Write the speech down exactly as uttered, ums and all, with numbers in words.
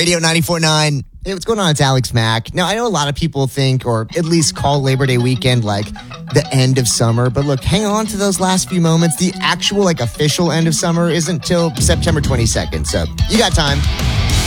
Radio ninety-four point nine. Hey, what's going on? It's Alex Mack. Now, I know a lot of people think, or at least call Labor Day weekend like the end of summer. But look, hang on to those last few moments. The actual, like, official end of summer isn't till September twenty-second. So you got time.